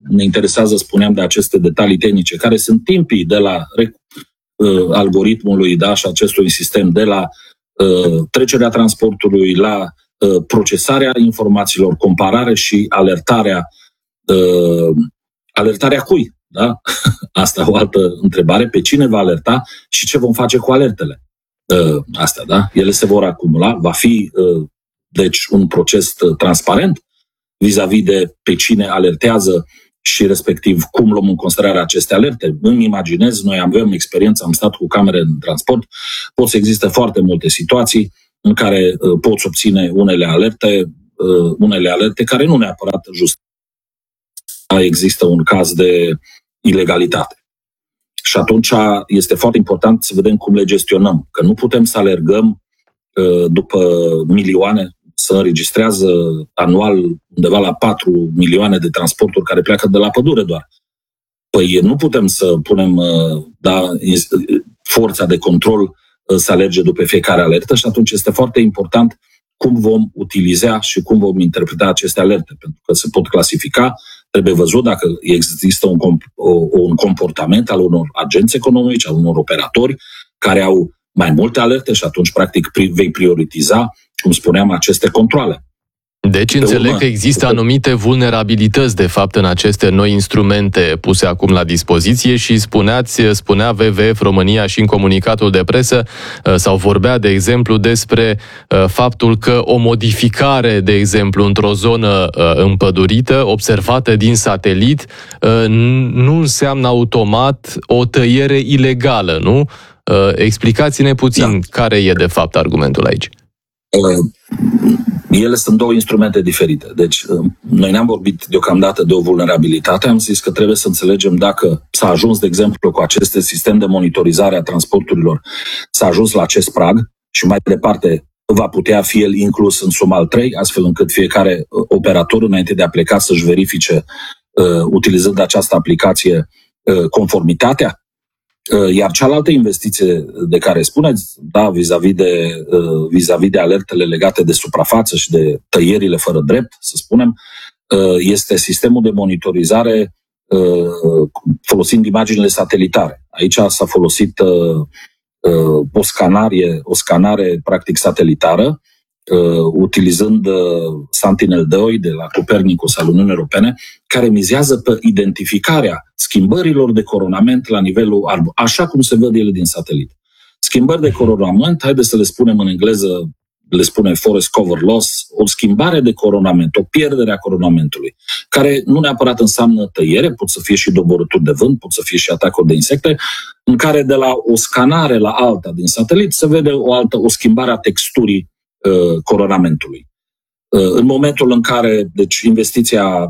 ne interesează, spuneam, de aceste detalii tehnice, care sunt timpii de la algoritmului, da, și acestui sistem, de la trecerea transportului la procesarea informațiilor, comparare și alertarea. Alertarea cui? Da? Asta o altă întrebare. Pe cine va alerta și ce vom face cu alertele? Astea, da? Ele se vor acumula. Va fi, deci, un proces transparent vis-a-vis de pe cine alertează și respectiv cum luăm în considerare aceste alerte. Îmi imaginez, noi avem experiență, am stat cu camere în transport, pot să existe foarte multe situații în care poți obține unele alerte care nu neapărat just există un caz de ilegalitate. Și atunci este foarte important să vedem cum le gestionăm, că nu putem să alergăm după milioane, să înregistrează anual undeva la 4 milioane de transporturi care pleacă de la pădure doar. Păi nu putem să punem forța de control să alerge după fiecare alertă și atunci este foarte important cum vom utiliza și cum vom interpreta aceste alerte, pentru că se pot clasifica, trebuie văzut dacă există un comportament al unor agenți economici, al unor operatori care au mai multe alerte și atunci, practic, vei prioritiza, cum spuneam, aceste controale. Deci înțeleg că există anumite vulnerabilități, de fapt, în aceste noi instrumente puse acum la dispoziție și spunea WWF România și în comunicatul de presă, sau vorbea, de exemplu, despre faptul că o modificare, de exemplu, într-o zonă împădurită, observată din satelit, nu înseamnă automat o tăiere ilegală, nu? Explicați-ne puțin care e, de fapt, argumentul aici. Ele sunt două instrumente diferite. Deci, noi ne-am vorbit deocamdată de o vulnerabilitate. Am zis că trebuie să înțelegem dacă s-a ajuns, de exemplu, cu acest sistem de monitorizare a transporturilor, s-a ajuns la acest prag și mai departe va putea fi el inclus în suma al 3, astfel încât fiecare operator, înainte de a pleca, să-și verifice, utilizând această aplicație, conformitatea. Iar cealaltă investiție de care spuneți, da, vis-a-vis de alertele legate de suprafață și de tăierile fără drept, să spunem, este sistemul de monitorizare folosind imaginile satelitare. Aici s-a folosit o scanare practic satelitară, utilizând Sentinel-2 de la Copernicus al Uniunii Europene, care mizează pe identificarea schimbărilor de coronament la nivelul arbor, așa cum se văd ele din satelit. Schimbări de coronament, haideți să le spunem în engleză, le spune forest cover loss, o schimbare de coronament, o pierdere a coronamentului, care nu neapărat înseamnă tăiere, pot să fie și doborâturi de vânt, pot să fie și atacuri de insecte, în care de la o scanare la alta din satelit se vede o schimbare a texturii coronamentului. În momentul în care, deci, investiția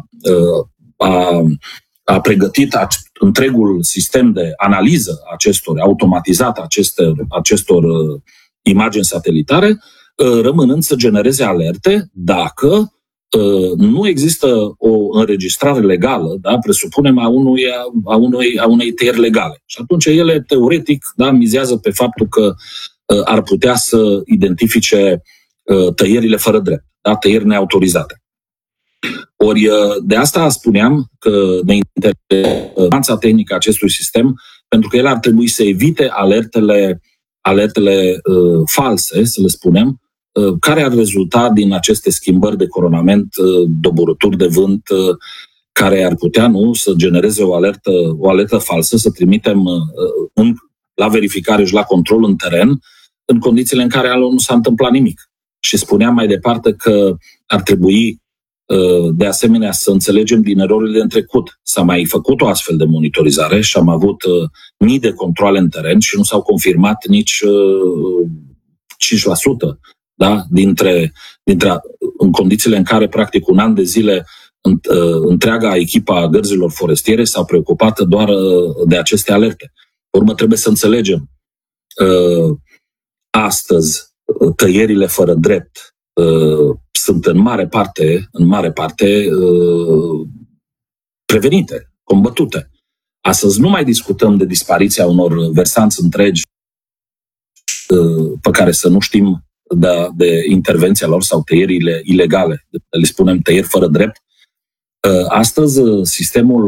a pregătit întregul sistem de analiză automatizat acestor imagini satelitare, rămânând să genereze alerte dacă nu există o înregistrare legală, da, presupunem, a unei tăieri legale. Și atunci ele, teoretic, da, mizează pe faptul că ar putea să identifice tăierile fără drept, da, tăieri neautorizate. Ori de asta spuneam că ne interesează tehnică acestui sistem, pentru că el ar trebui să evite alertele false, să le spunem, care ar rezulta din aceste schimbări de coronament, doborâturi de vânt, care ar putea să genereze o alertă falsă, să trimitem la verificare și la control în teren, în condițiile în care nu s-a întâmplat nimic. Și spuneam mai departe că ar trebui, de asemenea, să înțelegem din erorile în trecut. S-a mai făcut o astfel de monitorizare și am avut mii de controale în teren și nu s-au confirmat nici 5%, da? În condițiile în care, practic, un an de zile întreaga echipa gărzilor forestiere s-a preocupat doar de aceste alerte. Pe urmă, trebuie să înțelegem astăzi tăierile fără drept sunt în mare parte prevenite, combătute. Astăzi nu mai discutăm de dispariția unor versanți întregi pe care să nu știm de intervenția lor sau tăierile ilegale, le spunem tăieri fără drept. Astăzi sistemul